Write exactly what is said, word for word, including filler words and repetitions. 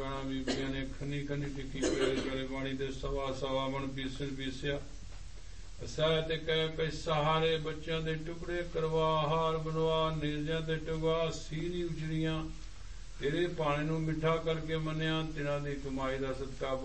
ਗਾਣਾ ਬੀਬੀਆਂ ਨੇ ਖੰਨੀ ਖੰਨੀ ਟਿੱਕੀ ਪਿਆਰੇ ਪਿਆਰੇ ਬਾਣੀ ਦੇ ਸਵਾ ਸਵਾ ਮਣ ਪੀਸਣ ਪੀਸਿਆ ਅਸਾਇ ਤੇ ਕਹਿ ਕਈ ਸਹਾਰੇ ਬੱਚਿਆਂ ਦੇ ਟੁਕੜੇ ਕਰਵਾ ਹਾਰ ਬਣਵਾ ਨੇਜ਼ਿਆਂ ਤੇ ਟੁਕਵਾ ਸੀਰੀ ਉਜੜੀਆਂ ਤੇਰੇ ਪਾਣੀ ਨੂੰ ਮਿੱਠਾ ਕਰਕੇ ਮੰਨਿਆ ਤਿਨਾਂ ਦੀ ਕਮਾਈ ਦਾ ਸਦਕਾ